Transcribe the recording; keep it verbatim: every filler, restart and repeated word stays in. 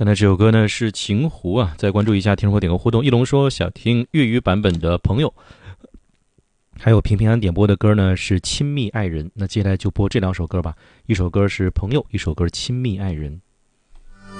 刚才这首歌呢是晴湖啊，再关注一下听众朋友点歌互动。一龙说想听粤语版本的朋友，还有平平安点播的歌呢是亲密爱人。那接下来就播这两首歌吧，一首歌是朋友，一首歌亲密爱人。